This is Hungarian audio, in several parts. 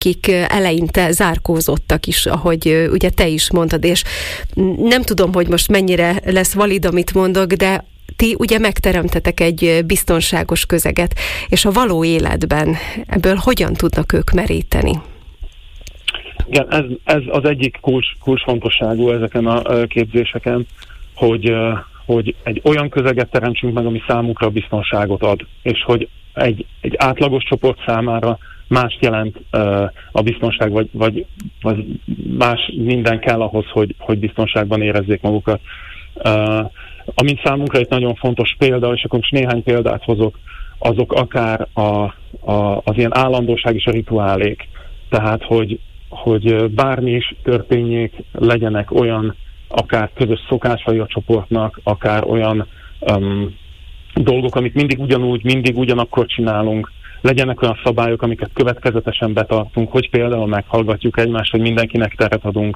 akik eleinte zárkózottak is, ahogy ugye te is mondtad, és nem tudom, hogy most mennyire lesz valid, amit mondok, de ti ugye megteremtetek egy biztonságos közeget, és a való életben ebből hogyan tudnak ők meríteni? Igen, ez az egyik kulcsfontosságú ezeken a képzéseken, hogy egy olyan közeget teremtsünk meg, ami számunkra biztonságot ad, és hogy egy átlagos csoport számára mást jelent a biztonság, vagy más minden kell ahhoz, hogy biztonságban érezzék magukat. Amint számunkra egy nagyon fontos példa, és akkor most néhány példát hozok, azok akár az ilyen állandóság és a rituálék. Tehát, hogy bármi is történjék, legyenek olyan akár közös szokásai a csoportnak, akár olyan dolgok, amit mindig ugyanúgy, mindig ugyanakkor csinálunk, legyenek olyan szabályok, amiket következetesen betartunk, hogy például meghallgatjuk egymást, hogy mindenkinek teret adunk,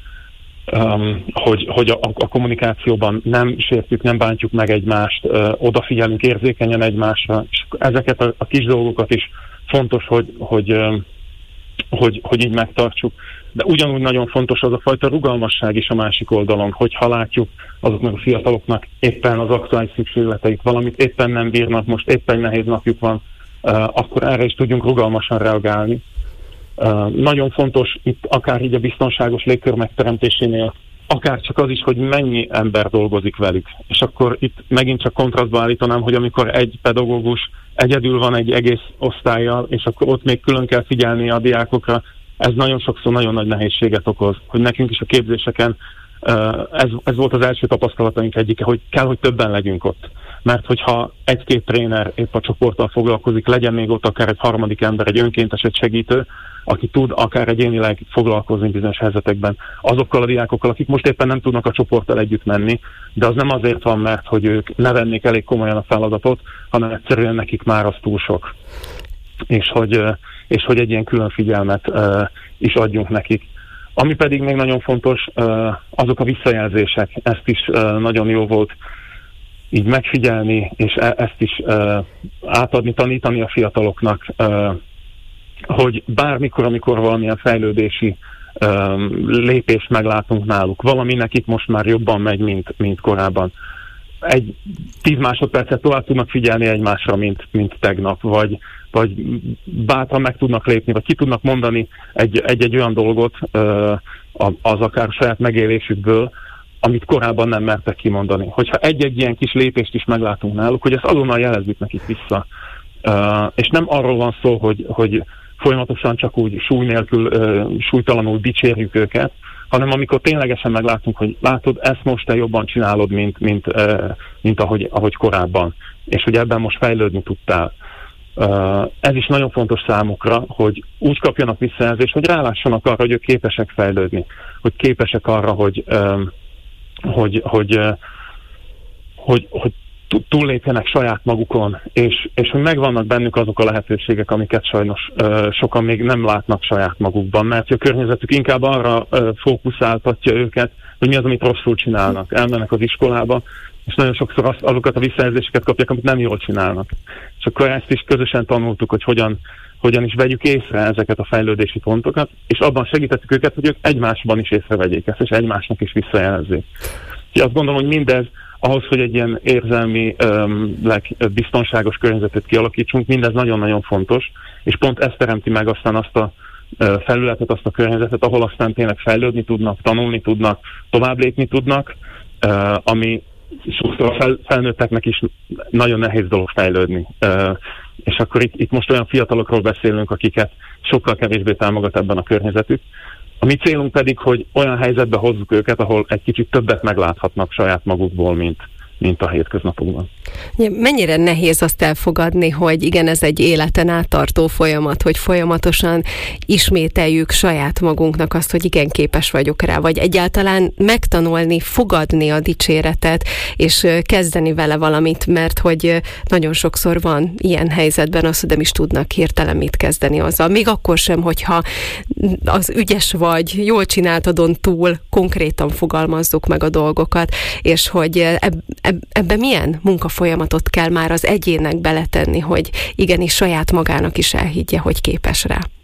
hogy a kommunikációban nem sértjük, nem bántjuk meg egymást, odafigyelünk érzékenyen egymásra, és ezeket a kis dolgokat is fontos, hogy így megtartsuk. De ugyanúgy nagyon fontos az a fajta rugalmasság is a másik oldalon, hogyha látjuk azoknak a fiataloknak éppen az aktuális szükségleteik, valamit éppen nem bírnak, most éppen nehéz napjuk van, akkor erre is tudjunk rugalmasan reagálni. Nagyon fontos itt akár így a biztonságos légkör megteremtésénél, akár csak az is, hogy mennyi ember dolgozik velük. És akkor itt megint csak kontrasztba állítanám, hogy amikor egy pedagógus egyedül van egy egész osztállyal, és akkor ott még külön kell figyelni a diákokra, ez nagyon sokszor nagyon nagy nehézséget okoz. Hogy nekünk is a képzéseken ez volt az első tapasztalataink egyike, hogy kell, hogy többen legyünk ott. Mert hogyha egy-két tréner épp a csoporttal foglalkozik, legyen még ott akár egy harmadik ember, egy önkéntes, egy segítő, aki tud akár egyénileg foglalkozni bizonyos helyzetekben azokkal a diákokkal, akik most éppen nem tudnak a csoporttal együtt menni, de az nem azért van, mert hogy ők ne vennék elég komolyan a feladatot, hanem egyszerűen nekik már az túl sok. És hogy egy ilyen külön figyelmet is adjunk nekik. Ami pedig még nagyon fontos, azok a visszajelzések. Ezt is nagyon jó volt így megfigyelni, és ezt is átadni, tanítani a fiataloknak, hogy bármikor, amikor valamilyen fejlődési lépést meglátunk náluk, valami nekik most már jobban megy, mint korábban. 10 másodpercet tovább tudnak figyelni egymásra, mint tegnap, vagy bátran meg tudnak lépni, vagy ki tudnak mondani egy olyan dolgot, az akár saját megélésükből, amit korábban nem mertek kimondani. Hogyha egy-egy ilyen kis lépést is meglátunk náluk, hogy ezt azonnal jelezzük nekik vissza. És nem arról van szó, hogy folyamatosan csak úgy súly nélkül, súlytalanul dicsérjük őket, hanem amikor ténylegesen meglátunk, hogy látod, ezt most te jobban csinálod, mint ahogy korábban. És hogy ebben most fejlődni tudtál. Ez is nagyon fontos számukra, hogy úgy kapjanak visszajelzést, hogy rálássanak arra, hogy ők képesek fejlődni, hogy képesek arra, hogy túllépjenek saját magukon, és hogy megvannak bennük azok a lehetőségek, amiket sajnos sokan még nem látnak saját magukban, mert a környezetük inkább arra fókuszáltatja őket, hogy mi az, amit rosszul csinálnak. Elmennek az iskolába, és nagyon sokszor azokat a visszajelzéseket kapják, amit nem jól csinálnak. És akkor ezt is közösen tanultuk, hogy hogyan is vegyük észre ezeket a fejlődési pontokat, és abban segítettük őket, hogy ők egymásban is észrevegyék ezt, és egymásnak is visszajelezzék. Úgyhogy azt gondolom, hogy mindez ahhoz, hogy egy ilyen érzelmi, biztonságos környezetet kialakítsunk, mindez nagyon-nagyon fontos, és pont ez teremti meg aztán azt a felületet, azt a környezetet, ahol aztán tényleg fejlődni tudnak, tanulni tudnak, tovább lépni tudnak, ami sokszor a felnőtteknek is nagyon nehéz dolog fejlődni. És akkor itt most olyan fiatalokról beszélünk, akiket sokkal kevésbé támogat ebben a környezetük. A mi célunk pedig, hogy olyan helyzetbe hozzuk őket, ahol egy kicsit többet megláthatnak saját magukból, mint a hétköznapokban. Mennyire nehéz azt elfogadni, hogy igen, ez egy életen áttartó folyamat, hogy folyamatosan ismételjük saját magunknak azt, hogy igen, képes vagyok rá, vagy egyáltalán megtanulni, fogadni a dicséretet, és kezdeni vele valamit, mert hogy nagyon sokszor van ilyen helyzetben az, hogy nem is tudnak hirtelen mit kezdeni azzal. Még akkor sem, hogyha az ügyes vagy, jól csináltadon túl konkrétan fogalmazzuk meg a dolgokat, és hogy ebben milyen munkafolyamatot kell már az egyének beletenni, hogy igenis saját magának is elhiggye, hogy képes rá.